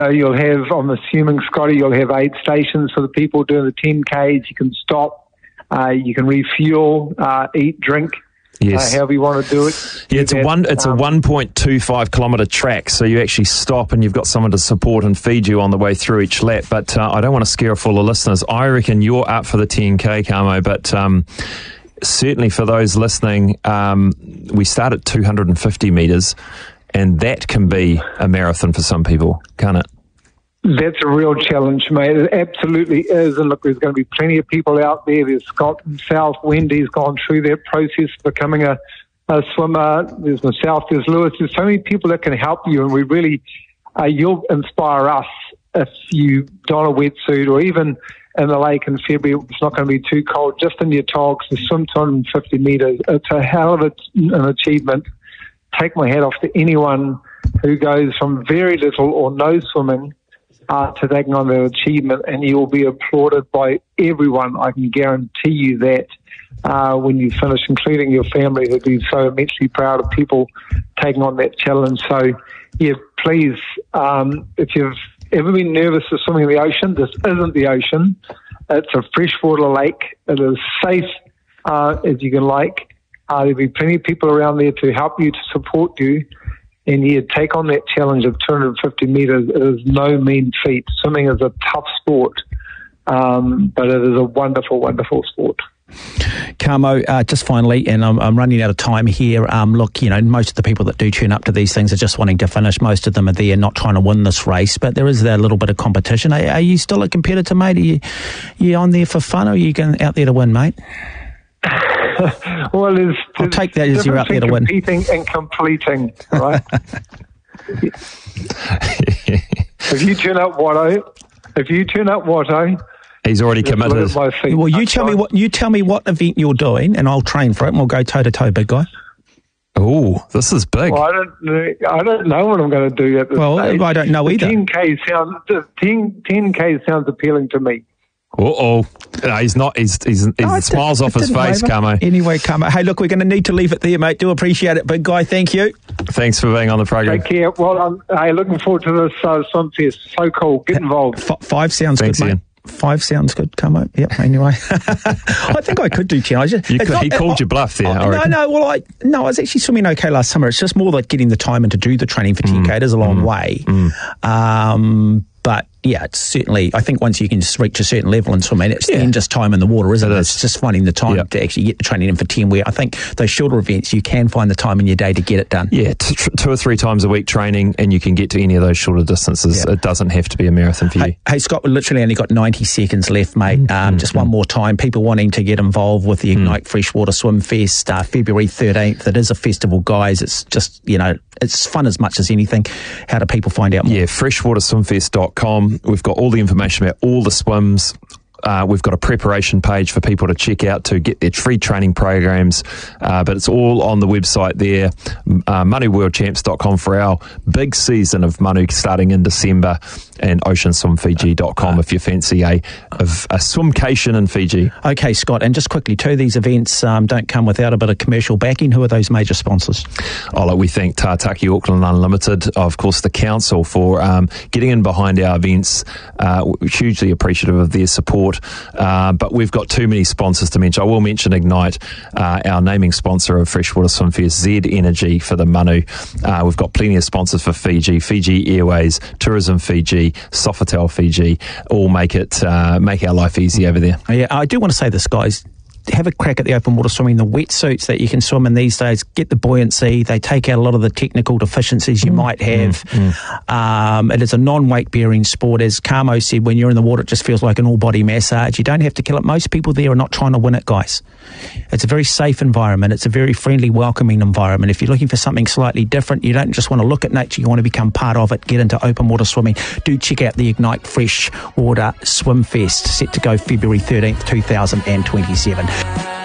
You'll have, I'm assuming, Scotty, you'll have aid stations for the people doing the 10Ks. You can stop, you can refuel, eat, drink. Yes. However you want to do it. Yeah, it's a 1.25 kilometre track, so you actually stop and you've got someone to support and feed you on the way through each lap. But I don't want to scare off all the listeners. I reckon you're up for the 10K, Camo, but certainly for those listening, we start at 250 metres, and that can be a marathon for some people, can't it? That's a real challenge, mate. It absolutely is. And look, there's going to be plenty of people out there. There's Scott himself. Wendy's gone through that process of becoming a swimmer. There's myself. There's Lewis. There's so many people that can help you. And we really, you'll inspire us if you don a wetsuit, or even in the lake in February, it's not going to be too cold, just in your togs to swim 250 metres. It's a hell of an achievement. Take my hat off to anyone who goes from very little or no swimming to taking on their achievement, and you will be applauded by everyone. I can guarantee you that when you finish, including your family, who'll be so immensely proud of people taking on that challenge. So, yeah, please, if you've ever been nervous of swimming in the ocean, this isn't the ocean. It's a freshwater lake. It is safe as you can like. There'll be plenty of people around there to help you, to support you. And yeah, take on that challenge of 250 metres. It is no mean feat. Swimming is a tough sport, but it is a wonderful, wonderful sport. Camo, just finally, and I'm running out of time here. Look, most of the people that do tune up to these things are just wanting to finish. Most of them are there not trying to win this race, but there is that little bit of competition. Are you still a competitor, mate? Are you on there for fun, or are you going out there to win, mate? Well, I'll take that as you're out there to win. Competing and completing, right? If you turn up Watto, he's already committed. Well, you tell me what event you're doing, and I'll train for it, and we'll go toe to toe, big guy. Oh, this is big. Well, I don't know what I'm going to do at this stage. I don't know either. 10K sounds appealing to me. No, he's not. He smiles off his face, Camo. Anyway, Camo. Hey, look, we're going to need to leave it there, mate. Do appreciate it, big guy. Thank you. Thanks for being on the program. Take care. Well, I'm looking forward to this swim fest. So cool. Get involved. 5 sounds Thanks, good, mate. Ian. 5 sounds good, Camo. Yep, anyway. I think I could do 10. He called your bluff there. I was actually swimming okay last summer. It's just more like getting the time in to do the training for 10K. It is a long way. But yeah, it's certainly, I think once you can just reach a certain level in swimming, it's then just time in the water, isn't it? It's just finding the time to actually get the training in for 10, where I think those shorter events, you can find the time in your day to get it done. Yeah, 2 or 3 times a week training, and you can get to any of those shorter distances. It doesn't have to be a marathon for you. Hey, Scott, we've literally only got 90 seconds left, mate. Just one more time. People wanting to get involved with the Ignite Freshwater Swim Fest, February 13th. It is a festival, guys. It's just, it's fun as much as anything. How do people find out more? Yeah, freshwaterswimfest.com. We've got all the information about all the swims. We've got a preparation page for people to check out to get their free training programs, but it's all on the website there, manuworldchamps.com for our big season of Manu starting in December, and oceanswimfiji.com if you fancy a swimcation in Fiji. Okay, Scott, and just quickly too, these events don't come without a bit of commercial backing. Who are those major sponsors? We thank Tātaki Auckland Unlimited, of course the council, for getting in behind our events. Hugely appreciative of their support. But we've got too many sponsors to mention. I will mention Ignite, our naming sponsor of Freshwater Swim Fest, Z Energy for the Manu. We've got plenty of sponsors for Fiji, Fiji Airways, Tourism Fiji, Sofitel Fiji, all make our life easy over there. Yeah, I do want to say this, guys. Have a crack at the open water swimming, the wetsuits that you can swim in these days. Get the buoyancy. They take out a lot of the technical deficiencies you might have. It is a non-weight bearing sport. As Camo said, when you're in the water, it just feels like an all-body massage. You don't have to kill it. Most people there are not trying to win it, guys. It's a very safe environment. It's a very friendly, welcoming environment. If you're looking for something slightly different, you don't just want to look at nature, you want to become part of it, get into open water swimming, do check out the Ignite Freshwater Swim Fest, set to go February 13th, 2027.